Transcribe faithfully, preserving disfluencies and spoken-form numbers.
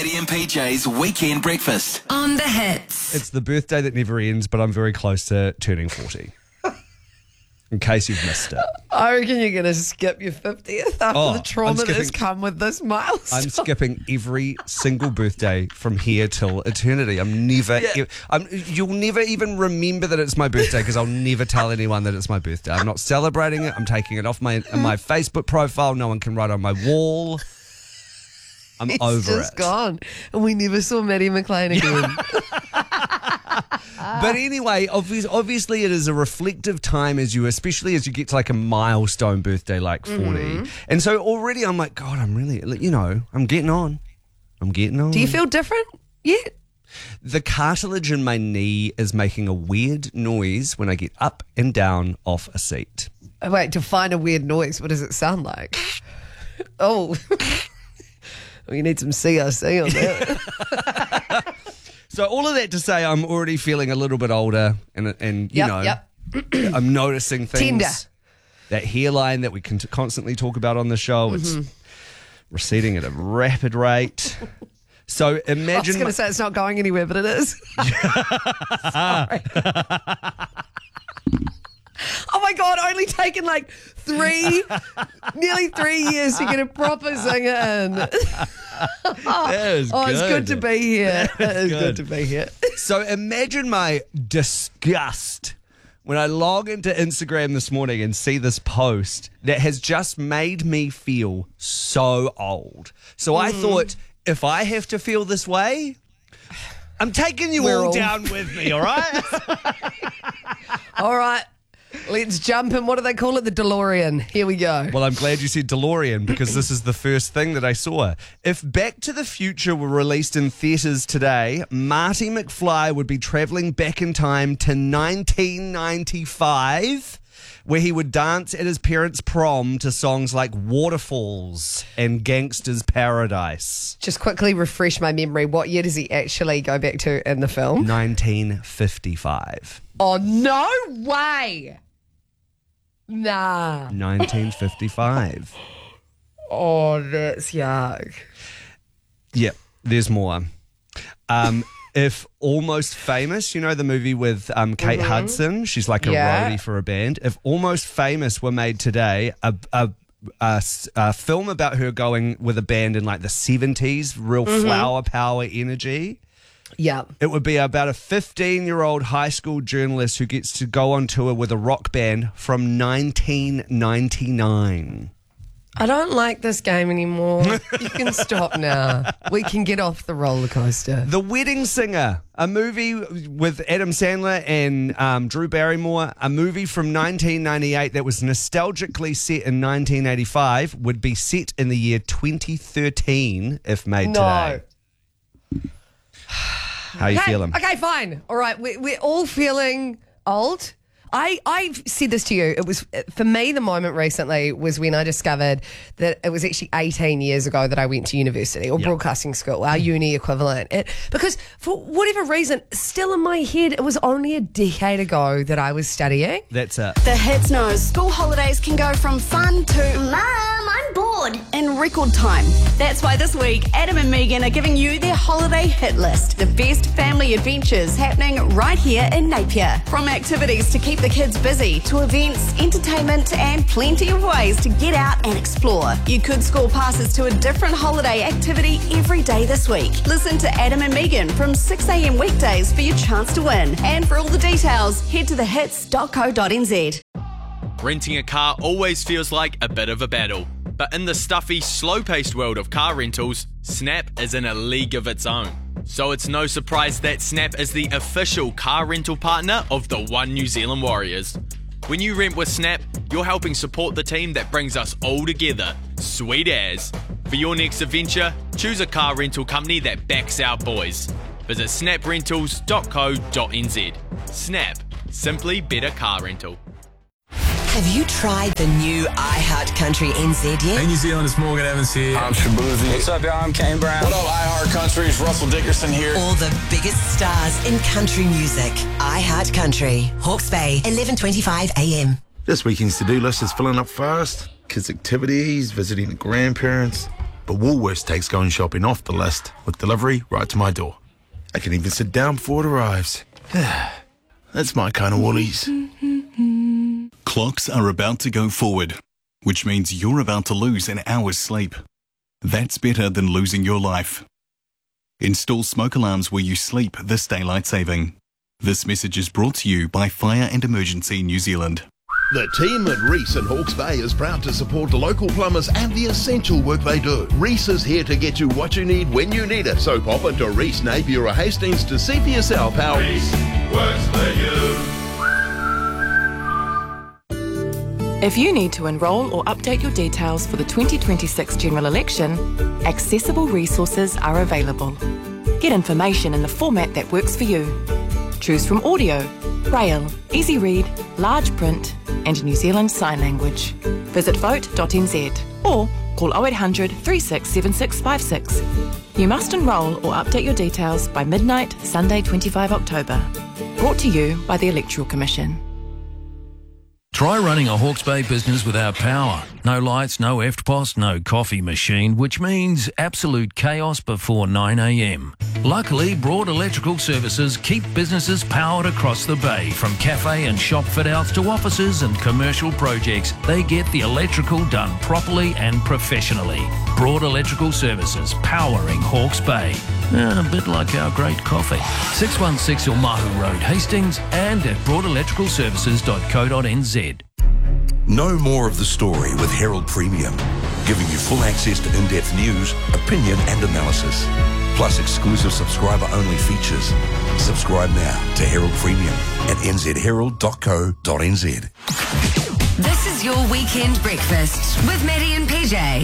Maddie and P J's Weekend Breakfast. On the Hits. It's the birthday that never ends, but I'm very close to turning forty. In case you've missed it. I reckon you're going to skip your fiftieth after Oh, the I'm trauma that has skipping- come with this milestone. I'm skipping every single birthday from here till eternity. I'm never, Yeah. e- I'm, you'll never even remember that it's my birthday because I'll never tell anyone that it's my birthday. I'm not celebrating it. I'm taking it off my my Facebook profile. No one can write on my wall. I'm It's over just it. gone. And we never saw Maddie McLean again. But anyway, obviously, obviously it is a reflective time as you, especially as you get to like a milestone birthday like forty. Mm-hmm. And so already I'm like, God, I'm really, you know, I'm getting on. I'm getting on. Do you feel different yet? The cartilage in my knee is making a weird noise when I get up and down off a seat. Oh, wait, to find a weird noise, what does it sound like? Oh. Well, you need some C R C on that. So all of that to say, I'm already feeling a little bit older, and and you Yep, know, yep. I'm noticing things. Tender. That hairline that we can t- constantly talk about on the show, Mm-hmm. it's receding at a rapid rate. So I was imagine. going to say it's not going anywhere, but it is. Sorry. Oh my God, only taken like three, nearly three years to get a proper singer in. That is Oh, it's good to good. be here. It is good good. to be here. So imagine my disgust when I log into Instagram this morning and see this post that has just made me feel so old. So I thought, if I have to feel this way, I'm taking you We're all all- down with me, all right? All right, let's jump in. What do they call it? The DeLorean. Here we go. Well, I'm glad you said DeLorean because this is the first thing that I saw. If Back to the Future were released in theatres today, Marty McFly would be travelling back in time to nineteen ninety-five, where he would dance at his parents' prom to songs like Waterfalls and Gangster's Paradise. Just quickly refresh my memory. What year does he actually go back to in the film? nineteen fifty-five. Oh, no way. Nah. nineteen fifty-five. Oh, that's yuck. Yep, there's more. Um, if Almost Famous, you know the movie with um, Kate Hudson, she's like a Yeah. roadie for a band. If Almost Famous were made today, a, a, a s- a film about her going with a band in like the seventies, real flower power energy. Yeah. It would be about a fifteen-year-old high school journalist who gets to go on tour with a rock band from nineteen ninety-nine. I don't like this game anymore. You can stop now. We can get off the roller coaster. The Wedding Singer, a movie with Adam Sandler and um, Drew Barrymore, a movie from nineteen ninety-eight that was nostalgically set in nineteen eighty-five, would be set in the year twenty thirteen if made No. today. How you Okay, feeling? okay, fine. All right, we, we're all feeling old. I, I've said this to you. It was, for me, the moment recently was when I discovered that it was actually eighteen years ago that I went to university or broadcasting school, our uni equivalent. It, because for whatever reason, still in my head, it was only a decade ago that I was studying. That's it. The Hits knows school holidays can go from fun to Mum, I'm bored. in record time. That's why this week, Adam and Megan are giving you their holiday hit list. The best family adventures happening right here in Napier. From activities to keep the kids busy, to events, entertainment, and plenty of ways to get out and explore. You could score passes to a different holiday activity every day this week. Listen to Adam and Megan from six a.m. weekdays for your chance to win. And for all the details, head to the hits dot co dot n z. Renting a car always feels like a bit of a battle. But in the stuffy, slow-paced world of car rentals, Snap is in a league of its own. So it's no surprise that Snap is the official car rental partner of the One New Zealand Warriors. When you rent with Snap, you're helping support the team that brings us all together. Sweet as. For your next adventure, choose a car rental company that backs our boys. Visit snap rentals dot co dot n z. Snap. Simply better car rental. Have you tried the new iHeart Country N Z yet? Hey New Zealand, it's Morgan Evans here. I'm Shabuzi. What's up, y'all? I'm Kane Brown. What up, iHeart Country? It's Russell Dickerson here. All the biggest stars in country music. iHeart Country, Hawke's Bay, eleven twenty-five a m. This weekend's to-do list is filling up fast. Kids' activities, visiting the grandparents. But Woolworths takes going shopping off the list, with delivery right to my door. I can even sit down before it arrives. That's my kind of Woolies. Clocks are about to go forward, which means you're about to lose an hour's sleep. That's better than losing your life. Install smoke alarms where you sleep this daylight saving. This message is brought to you by Fire and Emergency New Zealand. The team at Reese in Hawke's Bay is proud to support the local plumbers and the essential work they do. Reese is here to get you what you need when you need it. So pop into Reese, Napier or Hastings to see for yourself how Reese works for you. If you need to enrol or update your details for the twenty twenty-six general election, accessible resources are available. Get information in the format that works for you. Choose from audio, braille, easy read, large print and New Zealand Sign Language. Visit vote dot n z or call oh eight hundred, three six seven six five six. You must enrol or update your details by midnight, Sunday twenty-fifth of October. Brought to you by the Electoral Commission. Try running a Hawke's Bay business without power. No lights, no E F T P O S, no coffee machine, which means absolute chaos before nine a m. Luckily, Broad Electrical Services keep businesses powered across the bay. From cafe and shop fit-outs to offices and commercial projects, they get the electrical done properly and professionally. Broad Electrical Services, powering Hawke's Bay. Uh, a bit like our great coffee. six one six Omahu Road, Hastings, and at broad electrical services dot co dot n z. Know more of the story with Herald Premium, giving you full access to in-depth news, opinion and analysis, plus exclusive subscriber-only features. Subscribe now to Herald Premium at n z herald dot co dot n z. This is your weekend breakfast with Maddie and P J.